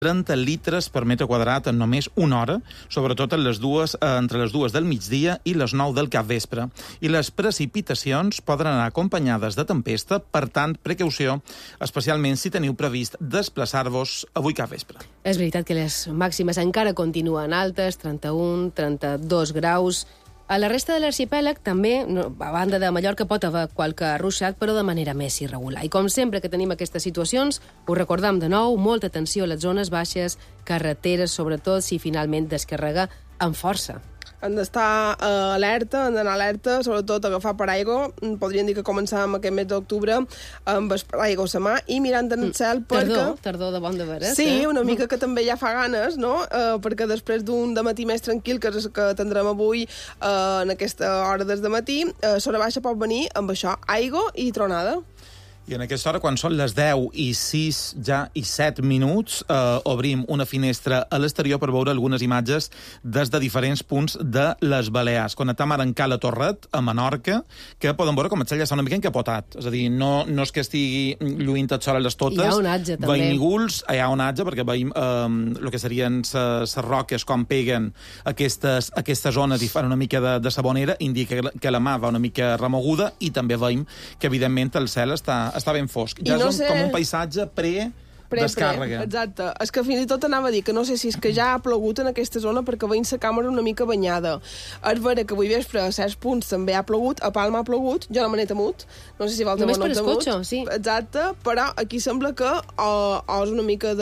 30 litres per metre quadrat en només una hora, sobretot entre les dues del migdia i les 9 del capvespre. I les precipitacions poden anar acompanyades de tempesta, per tant, precaució, especialment si teniu previst desplaçar-vos avui capvespre. És veritat que les màximes encara continuen altes, 31, 32 graus. A la resta de l'arxipèlag també, a banda de Mallorca, pot haver qualque ruixat, però de manera més irregular. I com sempre que tenim aquestes situacions, ho recordam de nou, molta atenció a les zones baixes, carreteres, sobretot si finalment descarrega amb força. Han d'estar alerta, han d'anar alerta, sobretot agafar paraigua. Podríem dir que començàvem aquest mes d'octubre amb el paraigua a la mà i mirant en el cel perquè... Tardor de bon de veres. Sí, una mica que també ja fa ganes, no? Perquè després d'un dematí més tranquil que tindrem avui en aquesta hora des de matí, l'hora baixa pot venir amb això, aigua i tronada. I en aquesta hora, quan són les 10 i 6 ja i 7 minuts, obrim una finestra a l'exterior per veure algunes imatges des de diferents punts de les Balears. Connectam ara en Cala Torret, a Menorca, que poden veure com el cel ja està una mica encapotat. És a dir, no és que estigui lluint tot sol a les totes. Hi ha onatge, també. Veiem nígols, hi ha onatge, perquè veiem el que serien les roques com peguen aquestes zones i fan una mica de sabonera, indica que la mà va una mica remoguda, i també veiem que, evidentment, el cel està ben fosc. Ja és com un paisatge descàrrega. Exacte. És que fins i tot anava a dir que no sé si és que ja ha plogut en aquesta zona perquè veiem la càmera una mica banyada. És vera que avui vespre a certs punts també ha plogut, a Palma ha plogut, jo no me n'he temut, no sé si val només per escotxo, sí. Exacte, però aquí sembla que o és una mica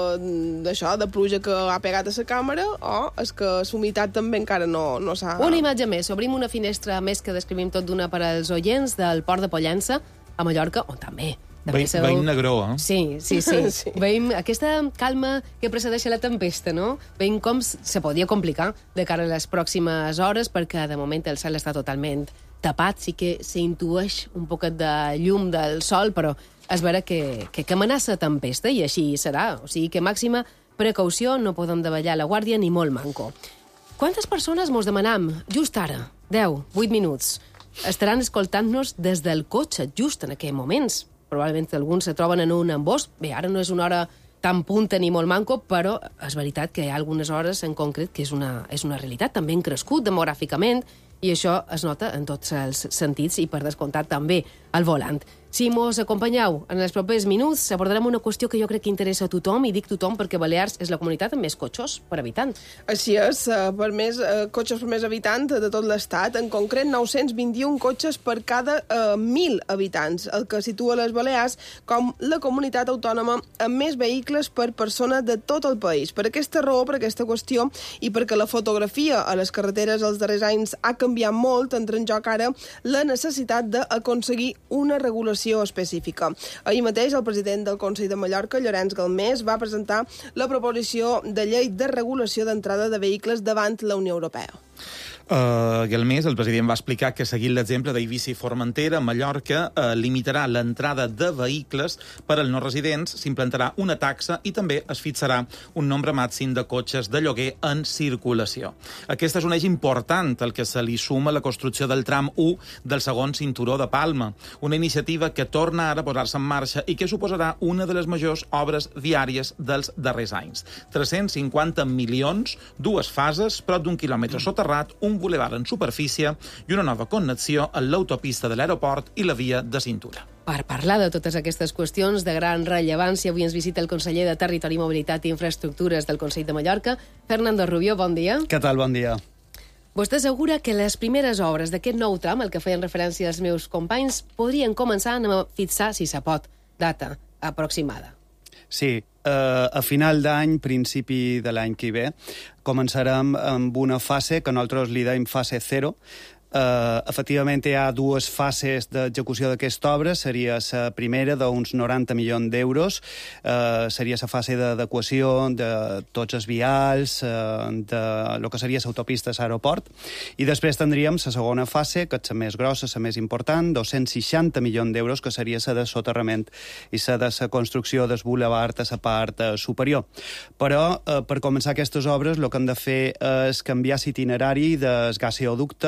d'això, de pluja que ha pegat a la càmera, o és que la humitat també encara no s'ha... Una imatge més, obrim una finestra més que descrivim tot d'una per als oients del Port de Pollença, a Mallorca, on també veiem negró, eh? Sí. Veiem aquesta calma que precedeix la tempesta, no? Veiem com se podia complicar de cara a les pròximes hores, perquè de moment el cel està totalment tapat, sí que s'intueix un poquet de llum del sol, però és vera que amenaça tempesta, i així serà. O sigui que màxima precaució, no podem davallar la guàrdia ni molt manco. Quantes persones mos demanam just ara, 10, 8 minuts, estaran escoltant-nos des del cotxe just en aquests moments? Probablement alguns se troben en un embòs. Bé, ara no és una hora tan punta ni molt manco, però és veritat que hi ha algunes hores en concret que és una realitat. També han crescut demogràficament, i això es nota en tots els sentits, i per descomptat també al volant. Si mos acompanyeu en els propers minuts, abordarem una qüestió que jo crec que interessa a tothom, i dic tothom perquè Balears és la comunitat amb més cotxes per habitant. Així és, cotxes per més habitant de tot l'estat, en concret 921 cotxes per cada 1.000 habitants, el que situa les Balears com la comunitat autònoma amb més vehicles per persona de tot el país. Per aquesta raó, per aquesta qüestió, i perquè la fotografia a les carreteres els darrers anys ha canviat molt, entra en joc ara la necessitat d'aconseguir una regulació específica. Ahir mateix el president del Consell de Mallorca, Llorenç Galmés, va presentar la proposició de llei de regulació d'entrada de vehicles davant la Unió Europea. Galmés, el president, va explicar que, seguint l'exemple d'Eivissa i Formentera, Mallorca limitarà l'entrada de vehicles per als no residents, s'implantarà una taxa i també es fixarà un nombre màxim de cotxes de lloguer en circulació. Aquest és un eix important al que se li suma la construcció del tram 1 del segon cinturó de Palma, una iniciativa que torna ara a posar-se en marxa i que suposarà una de les majors obres viàries dels darrers anys. 350 milions, 2 fases, prop d'1 quilòmetre soterrat, un bulevard en superfície i una nova connexió amb l'autopista de l'aeroport i la via de cintura. Per parlar de totes aquestes qüestions de gran rellevància, avui ens visita el conseller de Territori, Mobilitat i Infraestructures del Consell de Mallorca, Fernando Rubio. Bon dia. Què tal? Bon dia. Vostè assegura que les primeres obres d'aquest nou tram, al que feien referència els meus companys, podrien començar a fixar, si se pot, data aproximada. Sí, a final d'any, principi de l'any que ve, començarem amb una fase que nosaltres li dèiem fase 0. Efectivament, hi ha 2 fases d'execució d'aquesta obra. Seria la primera d'uns 90 milions d'euros. Seria la fase d'adequació de tots els vials, de lo que seria l'autopista a l'aeroport. I després tindríem la segona fase, que és la més grossa, la més important, 260 milions d'euros, que seria la de soterrament i la de la construcció del bulevard a la part superior. Però, per començar aquestes obres, el que hem de fer és canviar l'itinerari del gasoducte que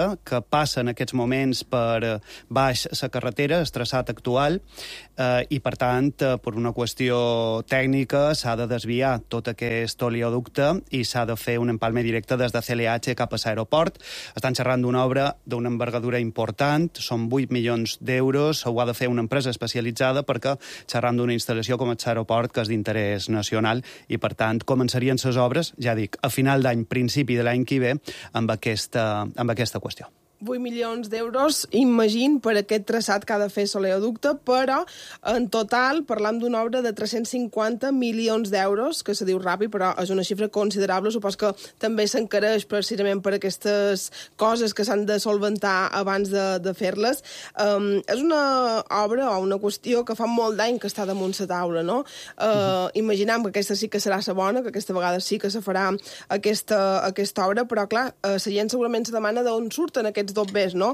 passa en aquests moments per baix la carretera, el traçat actual, i per tant, per una qüestió tècnica, s'ha de desviar tot aquest oleoducte i s'ha de fer un empalme directe des de CLH cap a l'aeroport. Estan xerrant d'una obra d'una envergadura important, són 8 milions d'euros, ho ha de fer una empresa especialitzada perquè xerrant d'una instal·lació com l'aeroport, que és d'interès nacional, i per tant començarien les obres, ja dic, a final d'any, principi de l'any que ve, amb aquesta qüestió. 8 milions d'euros, imagine, per aquest traçat que ha de fer l'oleoducte, però en total parlam d'una obra de 350 milions d'euros, que se diu ràpid, però és una xifra considerable. Supos que també s'encareix precisament per aquestes coses que s'han de solventar abans de fer-les. És una obra o una qüestió que fa molt d'any que està damunt la taula, no? Imaginem que aquesta sí que serà la bona, que aquesta vegada sí que se farà aquesta obra, però clar, la gent segurament se demana d'on surten aquests dobbers, no?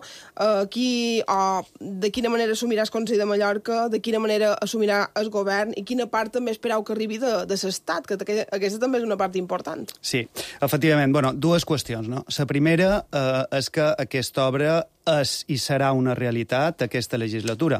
De quina manera assumirà el Consell de Mallorca, de quina manera assumirà el govern i quina part també esperau que arribi de l'Estat, que aquesta també és una part important. Sí, efectivament. Bueno, dues qüestions, no? La primera és que aquesta obra és i serà una realitat aquesta legislatura.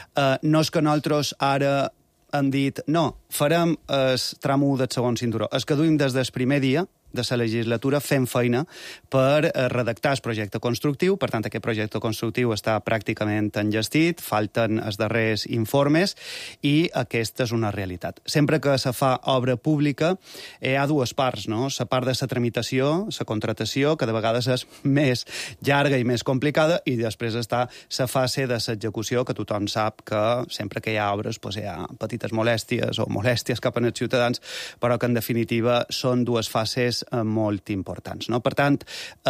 No és que nosaltres ara hem dit no, farem el tram 1 del segon cinturó. És que duim des del primer dia de la legislatura fent feina per redactar el projecte constructiu. Per tant, aquest projecte constructiu està pràcticament enllestit, falten els darrers informes i aquesta és una realitat. Sempre que se fa obra pública hi ha dues parts, no? La part de la tramitació, la contractació, que de vegades és més llarga i més complicada, i després està la fase de l'execució, que tothom sap que sempre que hi ha obres hi ha petites molèsties o molèsties cap als ciutadans, però que en definitiva són dues fases molt importants, no? Per tant,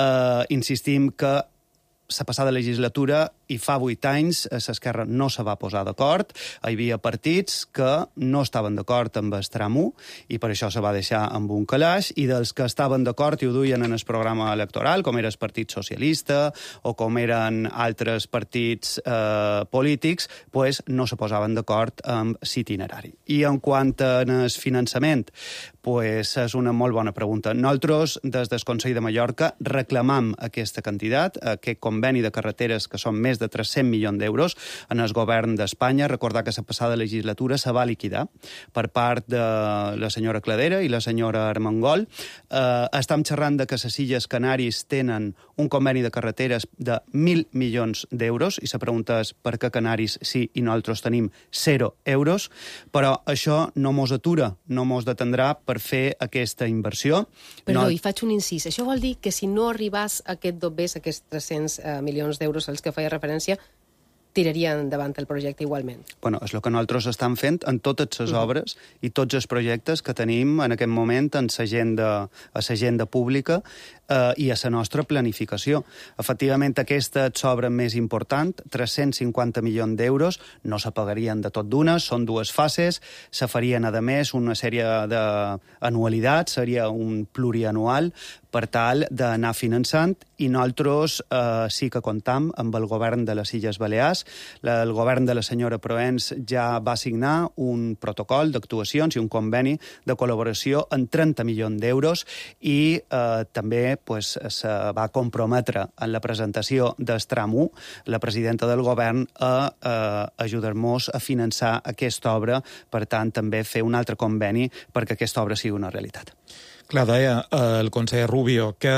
insistim que la passada legislatura i fa 8 anys l'Esquerra no se va posar d'acord. Hi havia partits que no estaven d'acord amb el tram 1 i per això se va deixar amb un calaix, i dels que estaven d'acord i ho duien en el programa electoral, com era el Partit Socialista o com eren altres partits polítics, pues no se posaven d'acord amb l'itinerari. I en quant al finançament, pues és una molt bona pregunta. Nosaltres, des del Consell de Mallorca, reclamam aquesta quantitat, aquest conveni de carreteres, que són més de 300 milions d'euros, en el govern d'Espanya. Recordar que la passada legislatura se va liquidar per part de la senyora Cladera i la senyora Armengol. Estem xerrant de que les Illes Canàries tenen un conveni de carreteres de 1.000 milions d'euros, i la pregunta és per què Canàries sí i nosaltres tenim 0 euros, però això no mos atura, no mos detendrà per fer aquesta inversió. Perdó, i faig un incís. Això vol dir que si no arribàs a aquest dobbers, aquests 300 milions d'euros als que feia referència, tiraria endavant el projecte igualment? Bueno, és el que nosaltres estem fent en totes les obres i tots els projectes que tenim en aquest moment en l'agenda pública i a la nostra planificació. Efectivament, aquesta és l'obra més important, 350 milions d'euros, no se pagarien de tot d'una, són dues fases, se farien, a més, una sèrie d'anualitats, seria un plurianual, per tal d'anar finançant, i nosaltres sí que comptam amb el govern de les Illes Balears. El govern de la senyora Proens ja va signar un protocol d'actuacions i un conveni de col·laboració en 30 milions d'euros, i també se va comprometre en la presentació del tram 1 la presidenta del govern a ajudar-nos a finançar aquesta obra, per tant també fer un altre conveni perquè aquesta obra sigui una realitat. Clar, deia el conseller Rubio que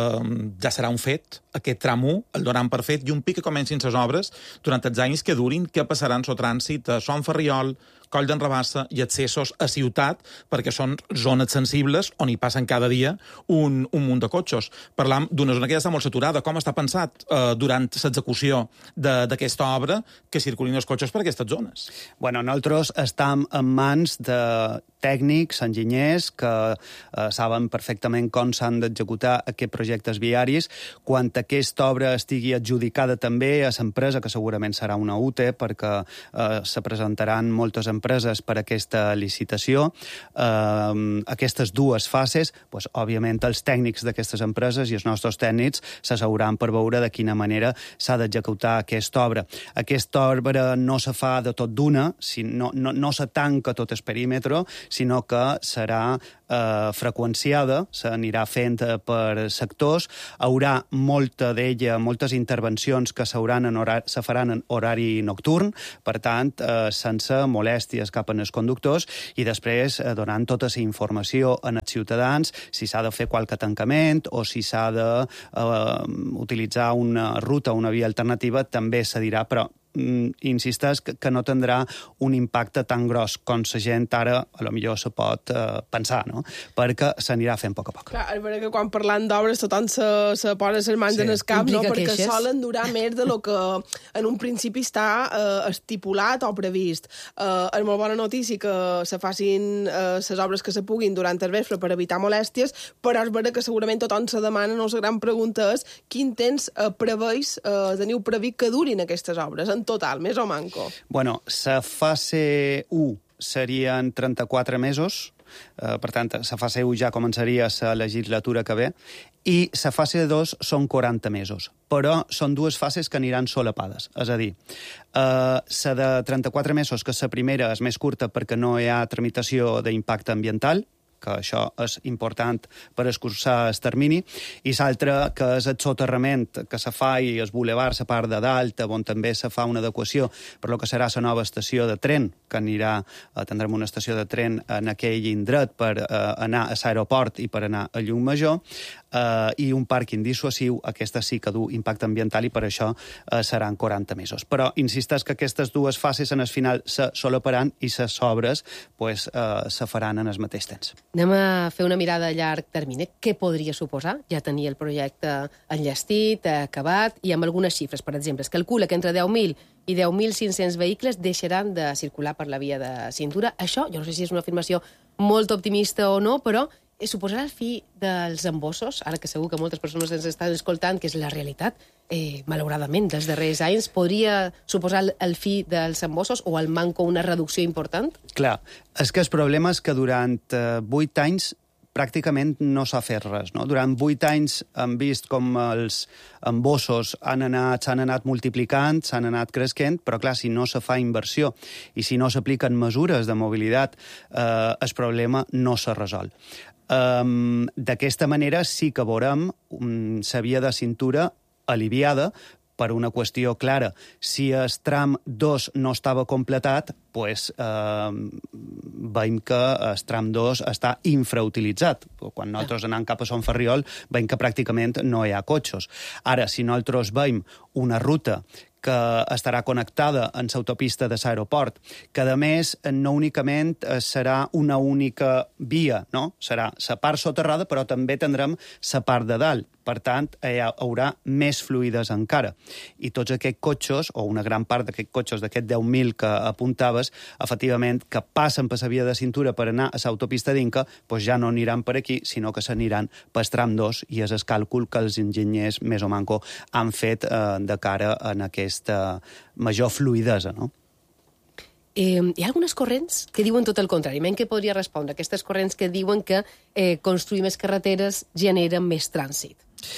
ja serà un fet, aquest tram 1 el donaran per fet, i un pic que comencin les obres durant els anys que durin, que passaran el trànsit a Son Ferriol, Coll d'en Rabassa i accessos a ciutat, perquè són zones sensibles on hi passen cada dia un munt de cotxes. Parlam d'una zona que ja està molt saturada. Com està pensat durant l'execució d'aquesta obra que circulin els cotxes per aquestes zones? Bueno, nosaltres estem en mans de tècnics, enginyers, que saben perfectament com s'han d'executar aquests projectes viaris. Quan aquesta obra estigui adjudicada també a l'empresa, que segurament serà una UTE, perquè se presentaran moltes empreses empreses per aquesta licitació. Aquestes dues fases, doncs, òbviament, els tècnics d'aquestes empreses i els nostres tècnics s'asseuran per veure de quina manera s'ha d'executar aquesta obra. Aquesta obra no se fa de tot d'una, no se tanca tot el perímetre, sinó que serà freqüenciada, s'anirà fent per sectors, haurà moltes intervencions que se faran en horari nocturn, per tant, sense molèsties cap en els conductors, i després donant tota la informació als ciutadans si s'ha de fer qualque tancament o si s'ha d'utilitzar una ruta, una via alternativa, també se dirà, però insisteix que no tindrà un impacte tan gros com la gent ara a lo millor se pot pensar, no? Perquè s'anirà fent a poc a poc. Clar, és veritat que quan parlant d'obres tothom se posa les mans en el cap, no? Perquè solen durar més de lo que en un principi està estipulat o previst. És molt bona notícia que se facin les obres que se puguin durant el vespre per evitar molèsties, però és veritat que segurament tothom se demana, no? La gran pregunta és quin temps teniu previst que durin aquestes obres, en total, més o manco? Bueno, la fase 1 serien 34 mesos, per tant, la fase 1 ja començaria la legislatura que ve, i la fase 2 són 40 mesos, però són dues fases que aniran solapades. És a dir, la de 34 mesos, que la primera és més curta perquè no hi ha tramitació d'impacte ambiental, que això és important per escurçar el termini, i l'altre, que és el soterrament que se fa i el bulevard, la part de dalt, on també se fa una adequació per lo que serà la nova estació de tren, que tindrem una estació de tren en aquell indret per anar a l'aeroport i per anar a Llucmajor, i un pàrquing dissuasiu, aquesta sí que du impacte ambiental i per això seran 40 mesos. Però insisteix que aquestes dues fases en el final se solaparan i les obres se faran en el mateix temps. Anem a fer una mirada a llarg termini. Què podria suposar ja tenir el projecte enllestit, acabat, i amb algunes xifres, per exemple. Es calcula que entre 10.000 i 10.500 vehicles deixaran de circular per la via de cintura. Això, jo no sé si és una afirmació molt optimista o no, però suposarà el fi dels embossos, ara que segur que moltes persones ens estan escoltant, que és la realitat, malauradament, dels darrers anys, podria suposar el fi dels embossos o el manco una reducció important? Clar, és que el problema és que durant 8 anys pràcticament no s'ha fet res, no? Durant 8 anys hem vist com els embossos s'han anat multiplicant, s'han anat creixent, però clar, si no se fa inversió i si no s'apliquen mesures de mobilitat, el problema no se resol. D'aquesta manera sí que veurem la via de cintura aliviada per una qüestió clara. Si el tram 2 no estava completat, veiem que el tram 2 està infrautilitzat. Quan nosaltres anem cap a Sant Ferriol, veiem que pràcticament no hi ha cotxes. Ara, si nosaltres veiem una ruta que estarà connectada amb l'autopista de l'aeroport, que a més no únicament serà una única via, no? Serà la part soterrada, però també tindrem la part de dalt. Per tant, hi haurà més fluides encara. I tots aquests cotxes, o una gran part d'aquests cotxes, d'aquests 10.000 que apuntaves, efectivament, que passen per la via de cintura per anar a l'autopista d'Inca, ja no aniran per aquí, sinó que s'aniran pel tram 2, i és el càlcul que els enginyers, més o manco, han fet de cara a aquesta major fluidesa, no? Hi ha algunes corrents que diuen tot el contrari. Men que podria respondre aquestes corrents que diuen que construir més carreteres genera més trànsit?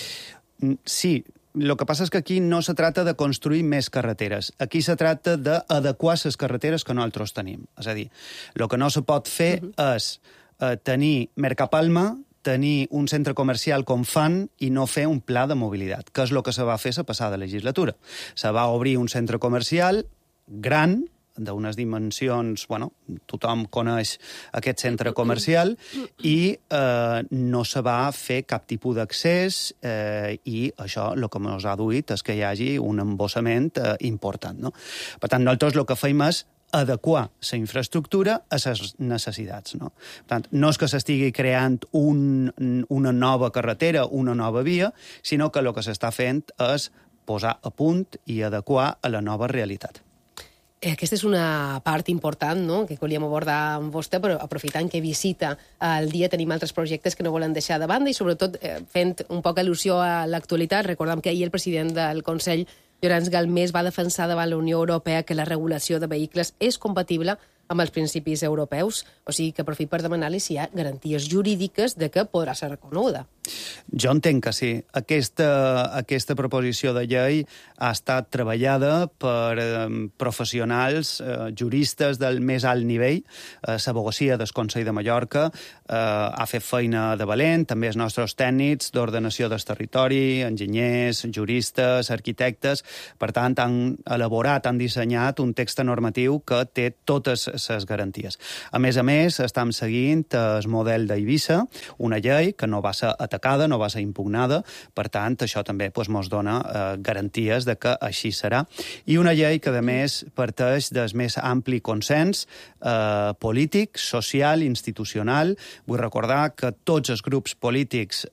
Sí, el que passa és que aquí no se tracta de construir més carreteres. Aquí se tracta d'adequar les carreteres que nosaltres tenim. És a dir, el que no se pot fer és tenir Mercapalma, tenir un centre comercial com fan i no fer un pla de mobilitat, que és el que se va fer la passada legislatura. Se va obrir un centre comercial gran, d'unes dimensions, tothom coneix aquest centre comercial, i no se va fer cap tipus d'accés, i això el que ens ha duit és que hi hagi un embossament important, no? Per tant, nosaltres el que fem és adequar la infraestructura a les necessitats, no? Per tant, no és que s'estigui creant una nova carretera, una nova via, sinó que el que s'està fent és posar a punt i adequar a la nova realitat. Aquesta és una part important, no?, que volíem abordar amb vostè, però aprofitant que visita el dia tenim altres projectes que no volen deixar de banda i sobretot fent un poc al·lusió a l'actualitat. Recordem que ahir el president del Consell, Llorenç Galmés, va defensar davant la Unió Europea que la regulació de vehicles és compatible amb els principis europeus. O sigui que aprofit per demanar-li si hi ha garanties jurídiques de que podrà ser reconeguda. Jo entenc que sí. Aquesta proposició de llei ha estat treballada per professionals, juristes del més alt nivell. L'advocacia del Consell de Mallorca ha fet feina de valent, també els nostres tècnics d'ordenació del territori, enginyers, juristes, arquitectes. Per tant, han elaborat, han dissenyat un text normatiu que té totes les garanties. A més, estem seguint el model d'Eivissa, una llei que no va ser atacada, no va ser impugnada, per tant, això també ens dona garanties de que així serà. I una llei que, a més, parteix del més ampli consens polític, social, institucional. Vull recordar que tots els grups polítics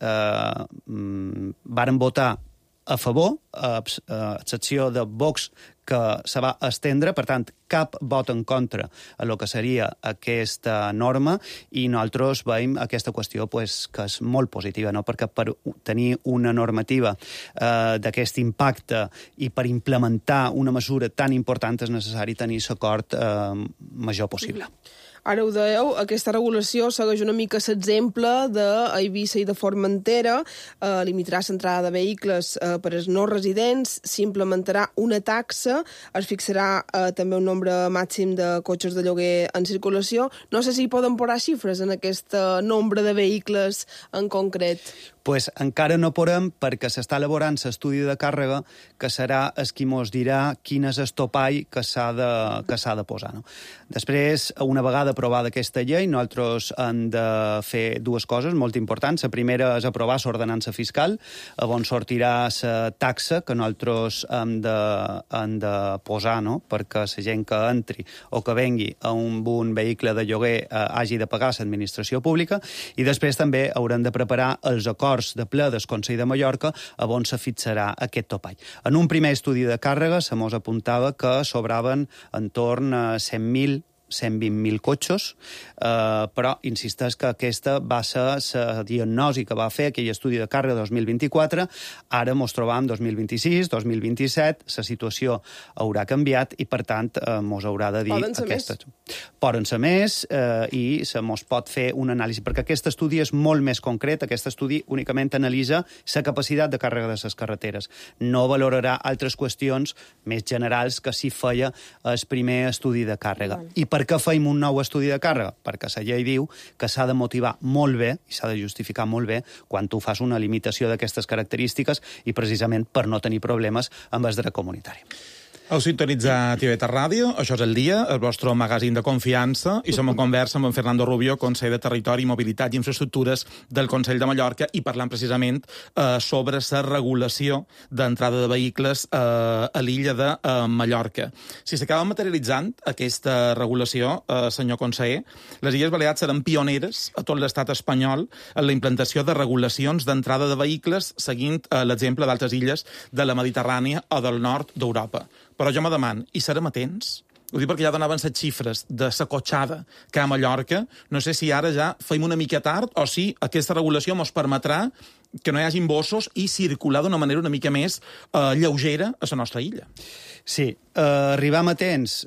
varen votar a favor, a excepció de Vox, que se va estendre, per tant, cap vot en contra a lo que seria aquesta norma, i nosaltres veiem aquesta qüestió que és molt positiva, no? Perquè per tenir una normativa d'aquest impacte i per implementar una mesura tan important és necessari tenir l'acord major possible. Ara ho dèieu, aquesta regulació segueix una mica l'exemple d'Eivissa i de Formentera, limitarà l'entrada de vehicles per als no residents, s'implementarà una taxa, es fixarà també un nombre màxim de cotxes de lloguer en circulació. No sé si poden posar xifres en aquest nombre de vehicles en concret. Pues encara no podem, perquè s'està elaborant l'estudi de càrrega, que serà el qui mos dirà quin és el topall que s'ha de posar. No? Després, una vegada aprovada aquesta llei, nosaltres hem de fer dues coses molt importants. La primera és aprovar l'ordenança fiscal, on sortirà la taxa que nosaltres hem de posar, no? Perquè la gent que entri o que vengui a un vehicle de lloguer hagi de pagar l'administració pública, i després també haurem de preparar els acords de ple del Consell de Mallorca on se fixarà aquest topall. En un primer estudi de càrrega se mos apuntava que sobraven entorn a 120.000 cotxes, però insisteix que aquesta va ser la diagnosi que va fer aquell estudi de càrrega 2024. Ara mos trobam 2026, 2027, la situació haurà canviat i, per tant, mos haurà de dir... Poden ser més i se mos pot fer un anàlisi, perquè aquest estudi és molt més concret. Aquest estudi únicament analitza la capacitat de càrrega de les carreteres. No valorarà altres qüestions més generals que sí feia el primer estudi de càrrega. I per què feim un nou estudi de càrrega? Perquè la llei diu que s'ha de motivar molt bé i s'ha de justificar molt bé quan tu fas una limitació d'aquestes característiques i precisament per no tenir problemes amb el dret comunitari. Heu sintonitzat TV3 Ràdio, això és El Dia, el vostre magazín de confiança, i som en conversa amb en Fernando Rubio, conseller de Territori, Mobilitat i Infraestructures del Consell de Mallorca, i parlant precisament sobre la regulació d'entrada de vehicles a l'illa de Mallorca. Si s'acaba materialitzant aquesta regulació, senyor conseller, les Illes Balears seran pioneres a tot l'estat espanyol en la implantació de regulacions d'entrada de vehicles seguint l'exemple d'altres illes de la Mediterrània o del nord d'Europa. Però jo me demano, i serem atents? Ho dic perquè ja donaven les xifres de la cotxada que a Mallorca. No sé si ara ja feim una mica tard o si aquesta regulació ens permetrà que no hi hagi embossos i circular d'una manera una mica més lleugera a la nostra illa. Sí, arribam a temps,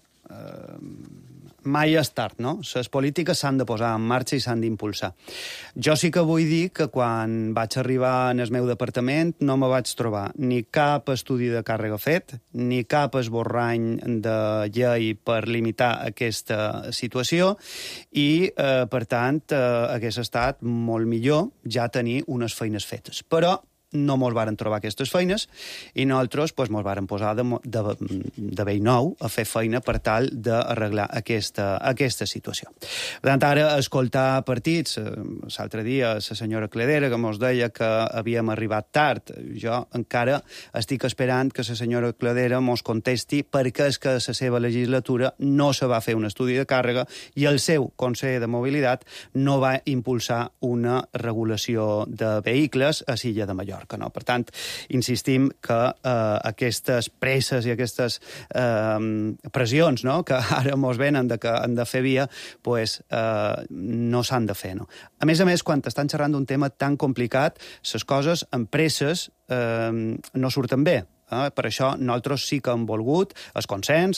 mai és tard, no? Les polítiques s'han de posar en marxa i s'han d'impulsar. Jo sí que vull dir que quan vaig arribar en el meu departament no me vaig trobar ni cap estudi de càrrega fet, ni cap esborrany de llei per limitar aquesta situació i, per tant, hagués estat molt millor ja tenir unes feines fetes. Però no mos varen trobar aquestes feines i nosaltres mos varen posar de vell nou a fer feina per tal d'arreglar aquesta situació. Per tant, ara escoltar partits, l'altre dia la senyora Cledera que mos deia que havíem arribat tard, jo encara estic esperant que la senyora Cledera mos contesti per què és que a la seva legislatura no se va fer un estudi de càrrega i el seu conseller de mobilitat no va impulsar una regulació de vehicles a l'illa de Mallorca. No? Per tant, insistim que aquestes presses i aquestes pressions, no? Que ara mos venen que han de fer via, no s'han de fer. No? A més, quan estan xerrant d'un tema tan complicat, les coses amb presses no surten bé. Per això nosaltres sí que hem volgut el consens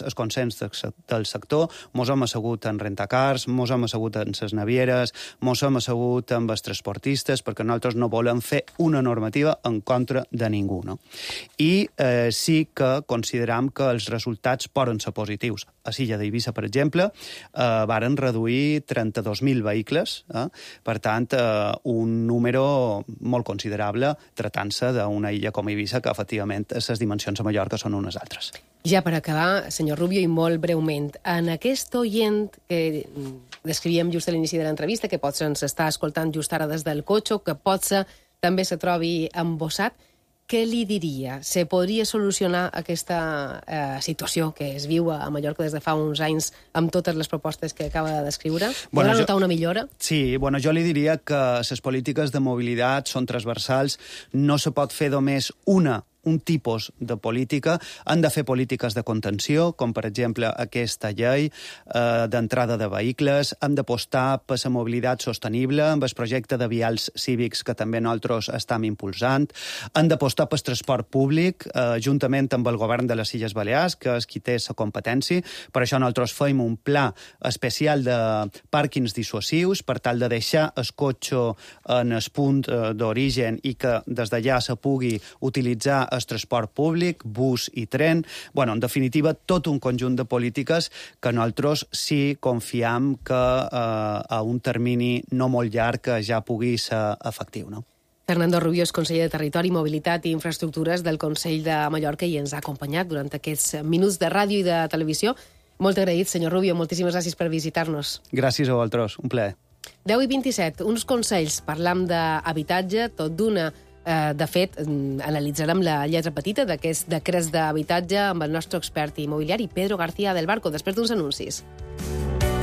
del sector, mos hem assegut en rentacars, mos hem assegut en les navieres, mos hem assegut amb els transportistes, perquè nosaltres no volem fer una normativa en contra de ningú, no? I sí que consideram que els resultats poden ser positius. A Silla d'Eivissa, per exemple, varen reduir 32.000 vehicles, per tant, un número molt considerable, tractant-se d'una illa com Eivissa, que efectivament les dimensions a Mallorca són unes altres. Ja per acabar, senyor Rubio, i molt breument, en aquest oient que descrivíem just a l'inici de l'entrevista, que potser ens està escoltant just ara des del cotxe, que potser també se trobi embossat, què li diria? Se podria solucionar aquesta situació que es viu a Mallorca des de fa uns anys amb totes les propostes que acaba de descriure? Podrà notar una millora? Sí, jo li diria que les polítiques de mobilitat són transversals, no se pot fer només un tipus de política, han de fer polítiques de contenció, com per exemple aquesta llei d'entrada de vehicles, hem d'apostar per la mobilitat sostenible, amb el projecte de vials cívics que també nosaltres estem impulsant, han d'apostar per el transport públic, juntament amb el govern de les Illes Balears, que és qui té la competència, per això nosaltres fem un pla especial de pàrquings dissuasius, per tal de deixar el cotxe en el punt d'origen i que des d'allà se pugui utilitzar el transport públic, bus i tren. En definitiva, tot un conjunt de polítiques que nosaltres sí confiem que a un termini no molt llarg ja pugui ser efectiu, no? Fernando Rubio és conseller de Territori, Mobilitat i Infraestructures del Consell de Mallorca i ens ha acompanyat durant aquests minuts de ràdio i de televisió. Molt agraït, senyor Rubio. Moltíssimes gràcies per visitar-nos. Gràcies a vosaltres. Un plaer. 10:27, uns consells. Parlam d'habitatge, tot d'una. De fet, analitzarem la lletra petita d'aquests decrets d'habitatge amb el nostre expert immobiliari, Pedro García del Barco, després d'uns anuncis.